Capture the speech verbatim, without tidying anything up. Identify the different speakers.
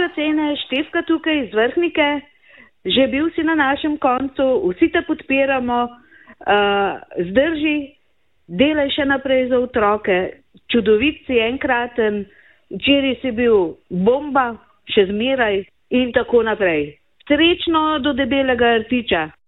Speaker 1: Živijo cene, Štefka tukaj iz Vrhnike, že bil si na našem koncu, vsi te podpiramo, uh, zdrži, delaj še naprej za otroke, čudovit si enkraten, včeraj si bil bomba, še zmeraj in tako naprej. Srečno do debelega rtiča.